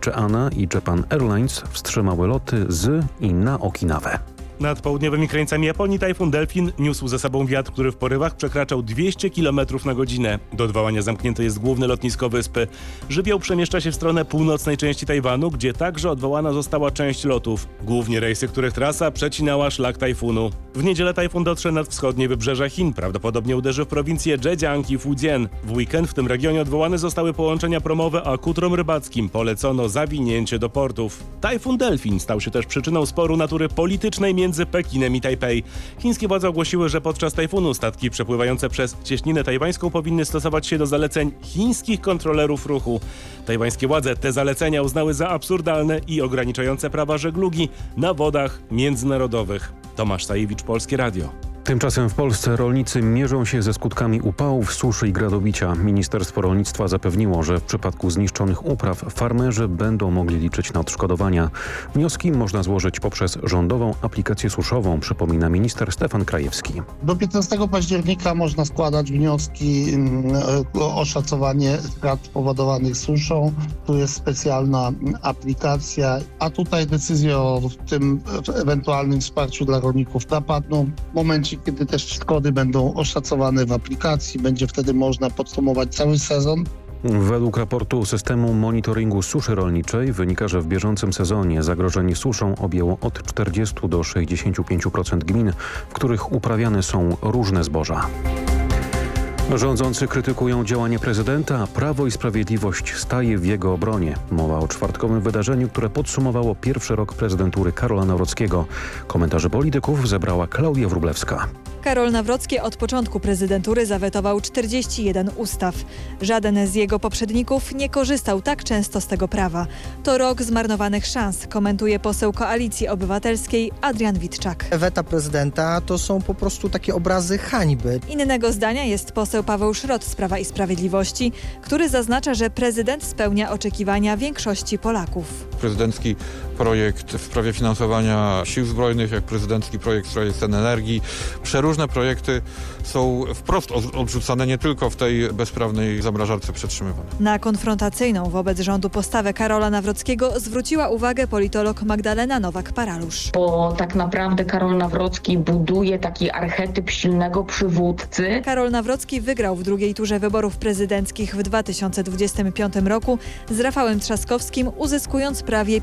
lotnicze ANA i Japan Airlines wstrzymały loty z i na Okinawę. Nad południowymi krańcami Japonii tajfun Delfin niósł ze sobą wiatr, który w porywach przekraczał 200 km na godzinę. Do odwołania zamknięte jest główne lotnisko wyspy. Żywioł przemieszcza się w stronę północnej części Tajwanu, gdzie także odwołana została część lotów. Głównie rejsy, których trasa przecinała szlak tajfunu. W niedzielę tajfun dotrze nad wschodnie wybrzeże Chin. Prawdopodobnie uderzy w prowincje Zhejiang i Fujian. W weekend w tym regionie odwołane zostały połączenia promowe, a kutrom rybackim polecono zawinięcie do portów. Tajfun Delfin stał się też przyczyną sporu natury politycznej między Pekinem i Tajpej. Chińskie władze ogłosiły, że podczas tajfunu statki przepływające przez cieśninę tajwańską powinny stosować się do zaleceń chińskich kontrolerów ruchu. Tajwańskie władze te zalecenia uznały za absurdalne i ograniczające prawa żeglugi na wodach międzynarodowych. Tomasz Sajewicz, Polskie Radio. Tymczasem w Polsce rolnicy mierzą się ze skutkami upałów, suszy i gradobicia. Ministerstwo Rolnictwa zapewniło, że w przypadku zniszczonych upraw farmerzy będą mogli liczyć na odszkodowania. Wnioski można złożyć poprzez rządową aplikację suszową, przypomina minister Stefan Krajewski. Do 15 października można składać wnioski o oszacowanie strat spowodowanych suszą. Tu jest specjalna aplikacja, a tutaj decyzje o tym ewentualnym wsparciu dla rolników zapadną w momencie, kiedy też szkody będą oszacowane w aplikacji. Będzie wtedy można podsumować cały sezon. Według raportu systemu monitoringu suszy rolniczej wynika, że w bieżącym sezonie zagrożenie suszą objęło od 40 do 65% gmin, w których uprawiane są różne zboża. Rządzący krytykują działanie prezydenta, a Prawo i Sprawiedliwość staje w jego obronie. Mowa o czwartkowym wydarzeniu, które podsumowało pierwszy rok prezydentury Karola Nawrockiego. Komentarze polityków zebrała Klaudia Wróblewska. Karol Nawrocki od początku prezydentury zawetował 41 ustaw. Żaden z jego poprzedników nie korzystał tak często z tego prawa. To rok zmarnowanych szans, komentuje poseł Koalicji Obywatelskiej Adrian Witczak. Weta prezydenta to są po prostu takie obrazy hańby. Innego zdania jest poseł Paweł Szrot z Prawa i Sprawiedliwości, który zaznacza, że prezydent spełnia oczekiwania większości Polaków. Prezydencki projekt w sprawie finansowania sił zbrojnych, jak prezydencki projekt w sprawie cen energii. Przeróżne projekty są wprost odrzucane, nie tylko w tej bezprawnej zamrażarce przetrzymywane. Na konfrontacyjną wobec rządu postawę Karola Nawrockiego zwróciła uwagę politolog Magdalena Nowak-Paralusz. Bo tak naprawdę Karol Nawrocki buduje taki archetyp silnego przywódcy. Karol Nawrocki wygrał w drugiej turze wyborów prezydenckich w 2025 roku z Rafałem Trzaskowskim, uzyskując prawie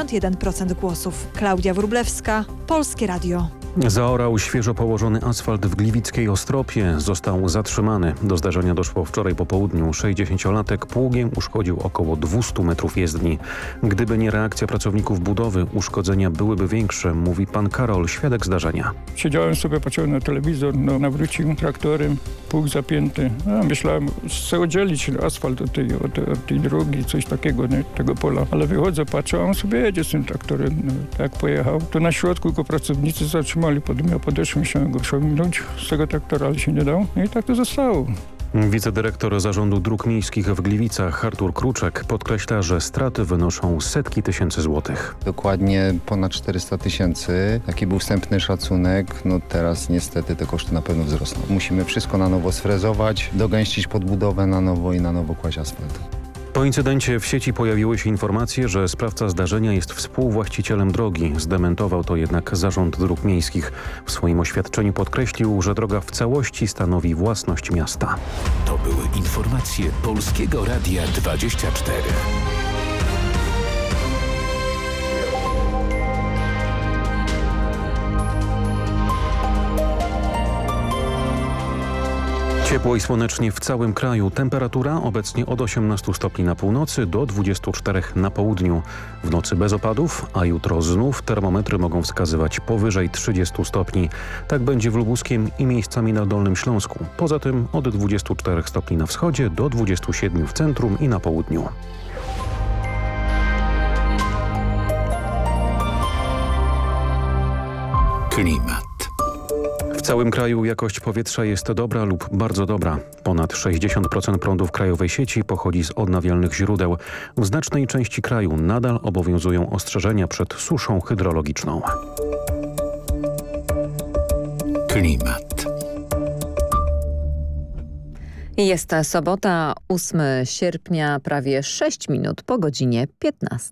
51% głosów. Klaudia Wróblewska, Polskie Radio. Zaorał świeżo położony asfalt w gliwickiej Ostropie. Został zatrzymany. Do zdarzenia doszło wczoraj po południu. 60-latek pługiem uszkodził około 200 metrów jezdni. Gdyby nie reakcja pracowników budowy, uszkodzenia byłyby większe, mówi pan Karol, świadek zdarzenia. Siedziałem sobie, patrzyłem na telewizor, nawrócił traktorem, pług zapięty. Myślałem, chcę oddzielić asfalt od tej drogi, coś takiego, nie, tego pola. Ale wychodzę, patrzę, a on sobie jedzie z tym traktorem. Jak pojechał, to na środku go pracownicy zatrzymali. Podeszłem się go przeminąć z tego traktora, ale się nie dało. I tak to zostało. Wicedyrektor Zarządu Dróg Miejskich w Gliwicach Artur Kruczek podkreśla, że straty wynoszą setki tysięcy złotych. Dokładnie ponad 400 tysięcy. Taki był wstępny szacunek. No teraz niestety te koszty na pewno wzrosną. Musimy wszystko na nowo sfrezować, dogęścić podbudowę na nowo i na nowo kłaść asfalt. Po incydencie w sieci pojawiły się informacje, że sprawca zdarzenia jest współwłaścicielem drogi. Zdementował to jednak Zarząd Dróg Miejskich. W swoim oświadczeniu podkreślił, że droga w całości stanowi własność miasta. To były informacje Polskiego Radia 24. Ciepło i słonecznie w całym kraju. Temperatura obecnie od 18 stopni na północy do 24 na południu. W nocy bez opadów, a jutro znów termometry mogą wskazywać powyżej 30 stopni. Tak będzie w Lubuskiem i miejscami na Dolnym Śląsku. Poza tym od 24 stopni na wschodzie do 27 w centrum i na południu. Klimat. W całym kraju jakość powietrza jest dobra lub bardzo dobra. Ponad 60% prądu w krajowej sieci pochodzi z odnawialnych źródeł. W znacznej części kraju nadal obowiązują ostrzeżenia przed suszą hydrologiczną. Klimat. Jest ta sobota, 8 sierpnia, prawie 6 minut po godzinie 15.